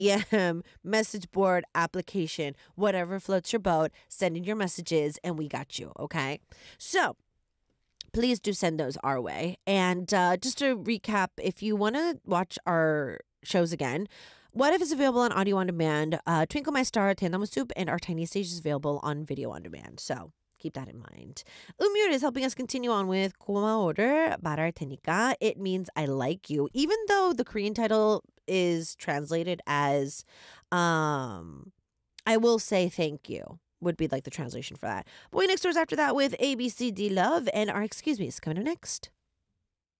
message board application, whatever floats your boat, send in your messages and we got you. Okay. So please do send those our way. And just to recap, if you want to watch our shows again, What If is available on audio on demand. Twinkle My Star, Tandem Soup, and Our Tiny Stage is available on video on demand. So keep that in mind. Umyur is helping us continue on with 고마워를 말할 테니까. It means I like you. Even though the Korean title is translated as I will say thank you would be like the translation for that. Boy Next Door is after that with ABCD Love, and our Excuse Me is coming up next.